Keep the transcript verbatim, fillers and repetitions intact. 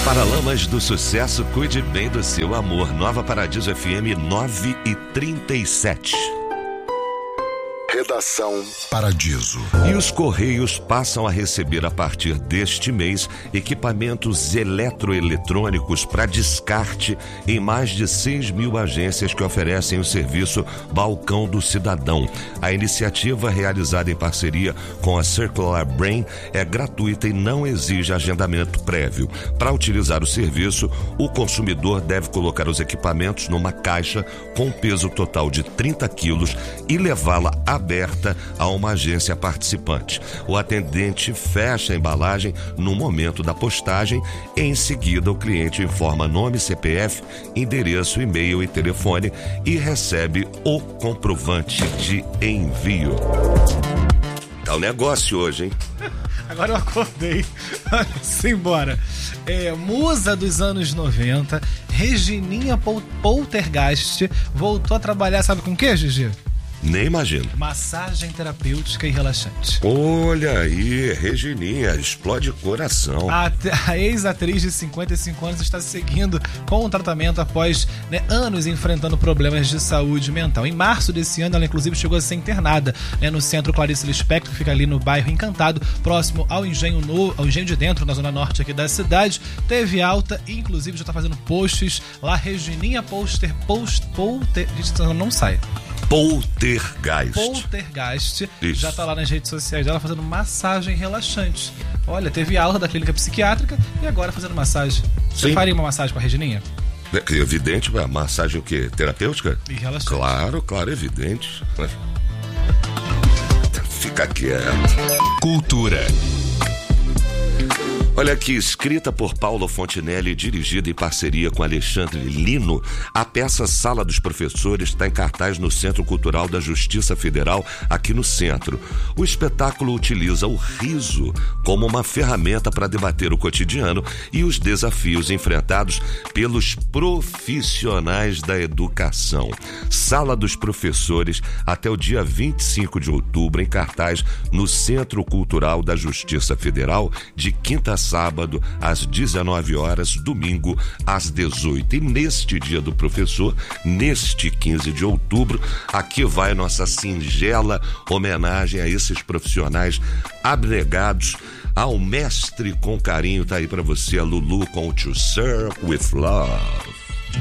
Paralamas do Sucesso, cuide bem do seu amor. Nova Paradiso F M nove e trinta e sete. Redação Paradiso. E os Correios passam a receber a partir deste mês equipamentos eletroeletrônicos para descarte em mais de seis mil agências que oferecem o serviço Balcão do Cidadão. A iniciativa, realizada em parceria com a Circular Brain, é gratuita e não exige agendamento prévio. Para utilizar o serviço, o consumidor deve colocar os equipamentos numa caixa com peso total de trinta quilos e levá-la aberta a uma agência participante. O atendente fecha a embalagem no momento da postagem e em seguida o cliente informa nome, C P F, endereço, e-mail e telefone e recebe o comprovante de envio. Tá o negócio hoje, hein? Agora eu acordei. Simbora. É, musa dos anos noventa, Regininha Pol- Poltergeist voltou a trabalhar, sabe com o que, Gigi? Nem imagino. Massagem terapêutica e relaxante. Olha aí, Regininha, explode coração. A, a ex-atriz de cinquenta e cinco anos está seguindo com o tratamento após né, anos enfrentando problemas de saúde mental. Em março desse ano, ela inclusive chegou a ser internada né, no Centro Clarice Lispector, que fica ali no bairro Encantado, próximo ao Engenho, no, ao Engenho de Dentro, na zona norte aqui da cidade. Teve alta e inclusive já está fazendo posts lá, Regininha Poster, post, polter, não sai. Poltergeist. Poltergeist. Isso. Já tá lá nas redes sociais dela fazendo massagem relaxante. Olha, teve aula da clínica psiquiátrica e agora fazendo massagem. Você Sim. faria uma massagem pra Regininha? É evidente, a massagem o quê? Terapêutica? E relaxante. Claro, claro, evidente. Fica quieto. Cultura. Olha aqui, escrita por Paulo Fontinelli e dirigida em parceria com Alexandre Lino, a peça Sala dos Professores está em cartaz no Centro Cultural da Justiça Federal, aqui no centro. O espetáculo utiliza o riso como uma ferramenta para debater o cotidiano e os desafios enfrentados pelos profissionais da educação. Sala dos Professores, até o dia vinte e cinco de outubro, em cartaz no Centro Cultural da Justiça Federal, de quinta a sábado às dezenove horas, domingo às dezoito. E neste dia do professor, neste quinze de outubro, aqui vai nossa singela homenagem a esses profissionais abnegados, ao mestre com carinho. Tá aí pra você a Lulu com o To Serve With Love.